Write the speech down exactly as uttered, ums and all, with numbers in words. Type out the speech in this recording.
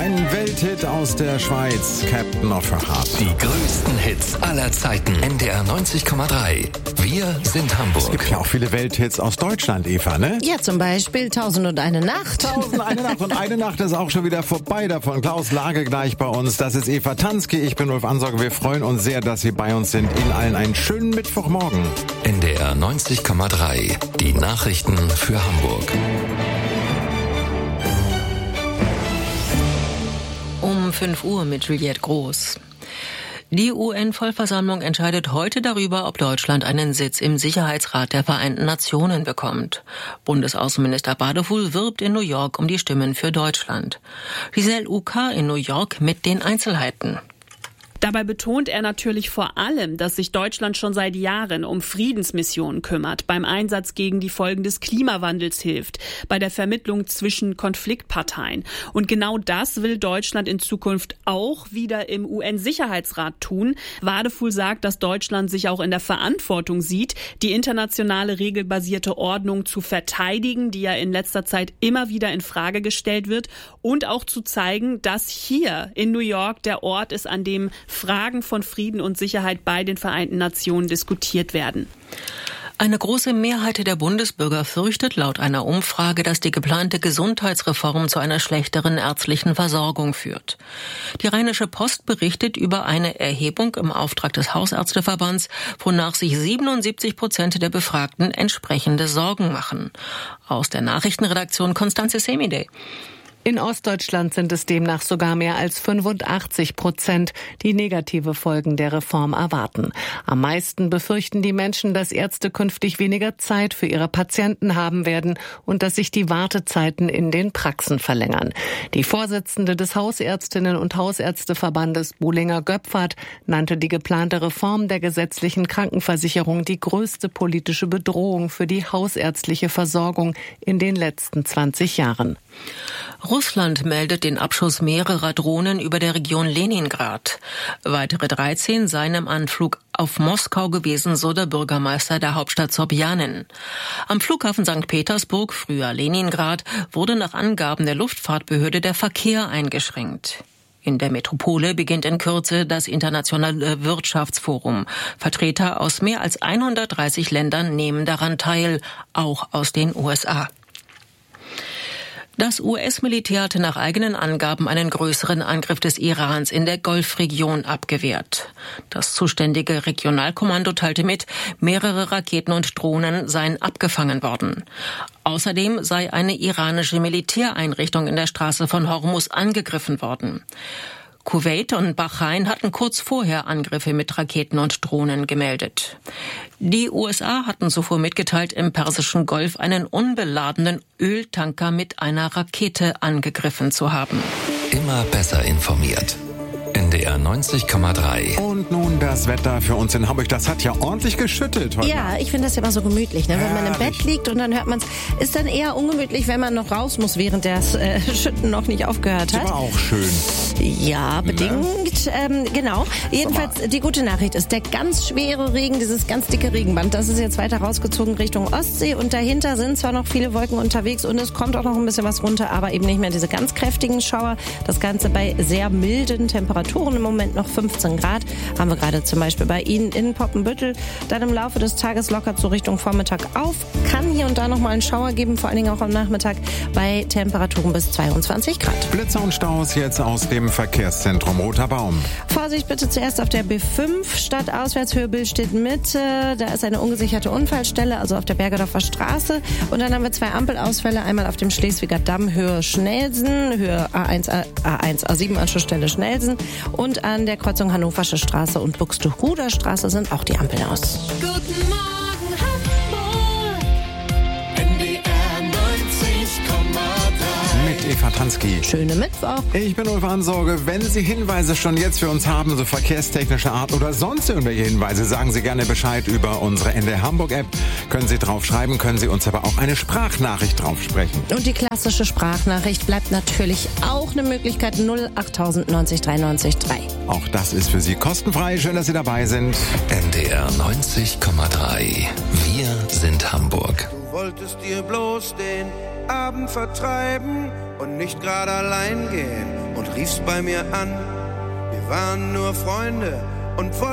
Ein Welthit aus der Schweiz, Captain of Her Heart. Die größten Hits aller Zeiten. N D R neunzig Komma drei. Wir sind Hamburg. Es gibt ja auch viele Welthits aus Deutschland, Eva, ne? Ja, zum Beispiel Tausend und eine Nacht. Tausend und eine Nacht. Und eine Nacht ist auch schon wieder vorbei davon. Klaus Lage gleich bei uns. Das ist Eva Tansky. Ich bin Ulf Ansorge. Wir freuen uns sehr, dass Sie bei uns sind. Ihnen allen einen schönen Mittwochmorgen. N D R neunzig Komma drei. Die Nachrichten für Hamburg. Um fünf Uhr mit Juliette Groß. Die U N-Vollversammlung entscheidet heute darüber, ob Deutschland einen Sitz im Sicherheitsrat der Vereinten Nationen bekommt. Bundesaußenminister Badefuhl wirbt in New York um die Stimmen für Deutschland. Giselle Uka in New York mit den Einzelheiten. Dabei betont er natürlich vor allem, dass sich Deutschland schon seit Jahren um Friedensmissionen kümmert, beim Einsatz gegen die Folgen des Klimawandels hilft, bei der Vermittlung zwischen Konfliktparteien. Und genau das will Deutschland in Zukunft auch wieder im U N-Sicherheitsrat tun. Wadefuhl sagt, dass Deutschland sich auch in der Verantwortung sieht, die internationale regelbasierte Ordnung zu verteidigen, die ja in letzter Zeit immer wieder in Frage gestellt wird, und auch zu zeigen, dass hier in New York der Ort ist, an dem Fragen von Frieden und Sicherheit bei den Vereinten Nationen diskutiert werden. Eine große Mehrheit der Bundesbürger fürchtet laut einer Umfrage, dass die geplante Gesundheitsreform zu einer schlechteren ärztlichen Versorgung führt. Die Rheinische Post berichtet über eine Erhebung im Auftrag des Hausärzteverbands, wonach sich siebenundsiebzig Prozent der Befragten entsprechende Sorgen machen. Aus der Nachrichtenredaktion Constanze Semide. In Ostdeutschland sind es demnach sogar mehr als fünfundachtzig Prozent, die negative Folgen der Reform erwarten. Am meisten befürchten die Menschen, dass Ärzte künftig weniger Zeit für ihre Patienten haben werden und dass sich die Wartezeiten in den Praxen verlängern. Die Vorsitzende des Hausärztinnen- und Hausärzteverbandes, Buhlinger Göpfert, nannte die geplante Reform der gesetzlichen Krankenversicherung die größte politische Bedrohung für die hausärztliche Versorgung in den letzten zwanzig Jahren. Russland meldet den Abschuss mehrerer Drohnen über der Region Leningrad. Weitere dreizehn seien im Anflug auf Moskau gewesen, so der Bürgermeister der Hauptstadt Sobjanin. Am Flughafen Sankt Petersburg, früher Leningrad, wurde nach Angaben der Luftfahrtbehörde der Verkehr eingeschränkt. In der Metropole beginnt in Kürze das Internationale Wirtschaftsforum. Vertreter aus mehr als hundertdreißig Ländern nehmen daran teil, auch aus den U S A. Das U S-Militär hatte nach eigenen Angaben einen größeren Angriff des Irans in der Golfregion abgewehrt. Das zuständige Regionalkommando teilte mit, mehrere Raketen und Drohnen seien abgefangen worden. Außerdem sei eine iranische Militäreinrichtung in der Straße von Hormuz angegriffen worden. Kuwait und Bahrain hatten kurz vorher Angriffe mit Raketen und Drohnen gemeldet. Die U S A hatten zuvor mitgeteilt, im Persischen Golf einen unbeladenen Öltanker mit einer Rakete angegriffen zu haben. Immer besser informiert. N D R neunzig Komma drei. Und nun das Wetter für uns in Hamburg. Das hat ja ordentlich geschüttet heute. Ja, ich finde das ja immer so gemütlich, ne? Wenn man im Herrlich. Bett liegt und dann hört man es. Ist dann eher ungemütlich, wenn man noch raus muss, während das äh, Schütten noch nicht aufgehört hat. Aber auch schön. Ja, bedingt. Ähm, genau. Jedenfalls, die gute Nachricht ist, der ganz schwere Regen, dieses ganz dicke Regenband, das ist jetzt weiter rausgezogen Richtung Ostsee. Und dahinter sind zwar noch viele Wolken unterwegs und es kommt auch noch ein bisschen was runter, aber eben nicht mehr diese ganz kräftigen Schauer. Das Ganze bei sehr milden Temperaturen, im Moment noch fünfzehn Grad. Haben wir gerade zum Beispiel bei Ihnen in Poppenbüttel. Dann im Laufe des Tages lockert so Richtung Vormittag auf. Kann hier und da noch mal einen Schauer geben, vor allen Dingen auch am Nachmittag bei Temperaturen bis zweiundzwanzig Grad. Blitzer und Staus jetzt aus dem Verkehrszentrum Roter Baum. Vorsicht bitte zuerst auf der B fünf, Stadtauswärtshöhe Billstedt-Mitte. Da ist eine ungesicherte Unfallstelle, also auf der Bergedorfer Straße. Und dann haben wir zwei Ampelausfälle, einmal auf dem Schleswiger Damm, Höhe Schnelsen, Höhe A eins, A eins, A sieben, Anschlussstelle Schnelsen. Und an der Kreuzung Hannoversche Straße und Buxtehuder Straße sind auch die Ampeln aus. Guten Morgen, Hamburg. N D R neunzig Komma drei. Mit Eva Tansky. Schöne Mittwoch. Ich bin Ulf Ansorge. Wenn Sie Hinweise schon jetzt für uns haben, so verkehrstechnischer Art oder sonst irgendwelche Hinweise, sagen Sie gerne Bescheid über unsere N D R Hamburg App. Können Sie drauf schreiben, können Sie uns aber auch eine Sprachnachricht drauf sprechen. Und die klassische Sprachnachricht bleibt natürlich auch eine Möglichkeit. null achttausend neunzig dreiundneunzig drei. Auch das ist für Sie kostenfrei. Schön, dass Sie dabei sind. N D R neunzig Komma drei. Wir sind Hamburg. Du wolltest dir bloß den Abend vertreiben und nicht gerade allein gehen und riefst bei mir an. Wir waren nur Freunde und wollten